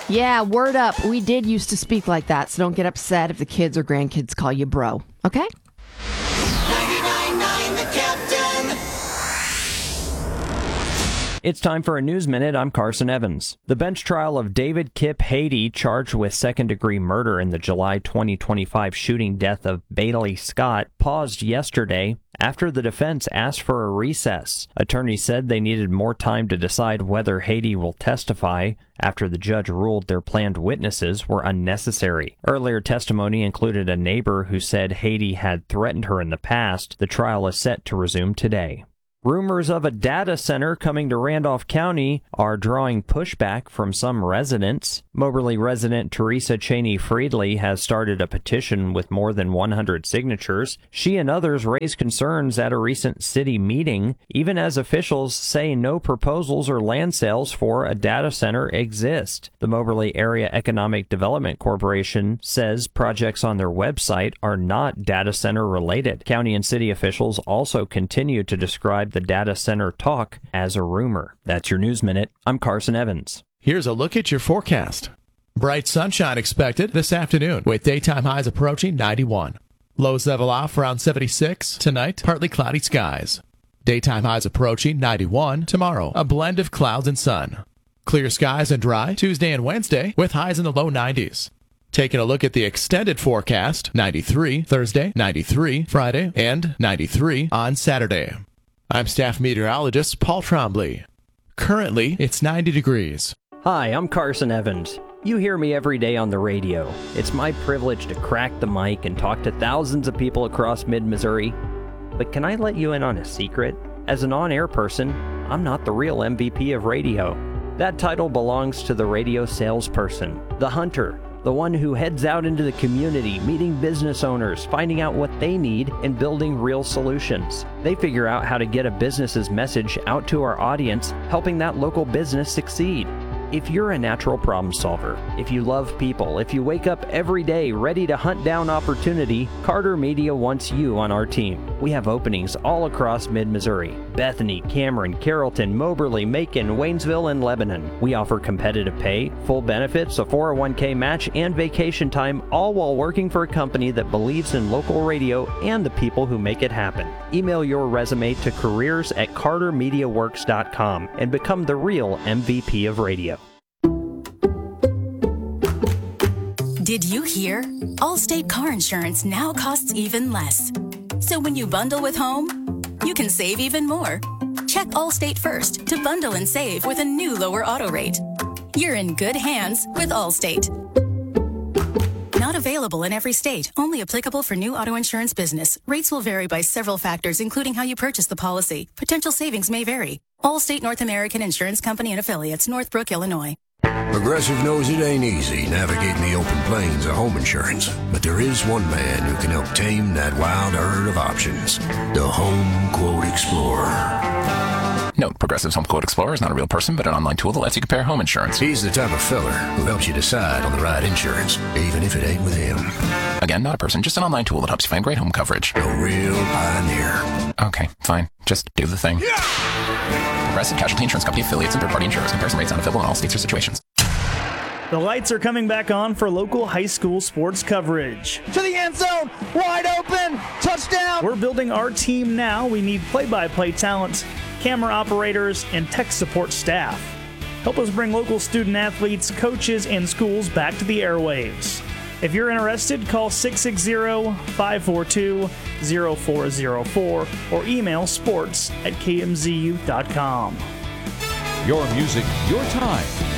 Yeah, word up. We did used to speak like that, so don't get upset if the kids or grandkids call you bro, okay? 99.9 The Captain. It's time for a News Minute. I'm Carson Evans. The bench trial of David Kip Haiti, charged with second-degree murder in the July 2025 shooting death of Bailey Scott, paused yesterday after the defense asked for a recess. Attorneys said they needed more time to decide whether Haiti will testify after the judge ruled their planned witnesses were unnecessary. Earlier testimony included a neighbor who said Haiti had threatened her in the past. The trial is set to resume today. Rumors of a data center coming to Randolph County are drawing pushback from some residents. Moberly resident Teresa Cheney Friedley has started a petition with more than 100 signatures. She and others raised concerns at a recent city meeting, even as officials say no proposals or land sales for a data center exist. The Moberly Area Economic Development Corporation says projects on their website are not data center related. County and city officials also continue to describe the data center talk as a rumor. That's your News Minute. I'm Carson Evans. Here's a look at your forecast. Bright sunshine expected this afternoon with daytime highs approaching 91. Lows level off around 76. Tonight, partly cloudy skies. Daytime highs approaching 91. Tomorrow, a blend of clouds and sun. Clear skies and dry Tuesday and Wednesday with highs in the low 90s. Taking a look at the extended forecast, 93 Thursday, 93 Friday, and 93 on Saturday. I'm staff meteorologist Paul Trombley. Currently, it's 90 degrees. Hi, I'm Carson Evans. You hear me every day on the radio. It's my privilege to crack the mic and talk to thousands of people across mid-Missouri. But can I let you in on a secret? As an on-air person, I'm not the real MVP of radio. That title belongs to the radio salesperson, the hunter, the one who heads out into the community, meeting business owners, finding out what they need, and building real solutions. They figure out how to get a business's message out to our audience, helping that local business succeed. If you're a natural problem solver, if you love people, if you wake up every day ready to hunt down opportunity, Carter Media wants you on our team. We have openings all across mid-Missouri: Bethany, Cameron, Carrollton, Moberly, Macon, Waynesville, and Lebanon. We offer competitive pay, full benefits, a 401k match, and vacation time, all while working for a company that believes in local radio and the people who make it happen. Email your resume to careers@cartermediaworks.com and become the real MVP of radio. Did you hear? Allstate car insurance now costs even less. So when you bundle with home, you can save even more. Check Allstate first to bundle and save with a new lower auto rate. You're in good hands with Allstate. Not available in every state. Only applicable for new auto insurance business. Rates will vary by several factors, including how you purchase the policy. Potential savings may vary. Allstate North American Insurance Company and Affiliates, Northbrook, Illinois. Progressive knows it ain't easy navigating the open plains of home insurance, but there is one man who can help tame that wild herd of options. The Home Quote Explorer. Note, Progressive's Home Quote Explorer is not a real person, but an online tool that lets you compare home insurance. He's the type of feller who helps you decide on the right insurance, even if it ain't with him. Again, not a person, just an online tool that helps you find great home coverage. A real pioneer. Okay, fine. Just do the thing. Yeah! Progressive Casualty Insurance Company, affiliates, and third-party insurers. Comparison rates not available in all states or situations. The lights are coming back on for local high school sports coverage. To the end zone, wide open, touchdown! We're building our team now. We need play-by-play talent, camera operators, and tech support staff. Help us bring local student athletes, coaches, and schools back to the airwaves. If you're interested, call 660-542-0404 or email sports@kmzu.com. Your music, your time.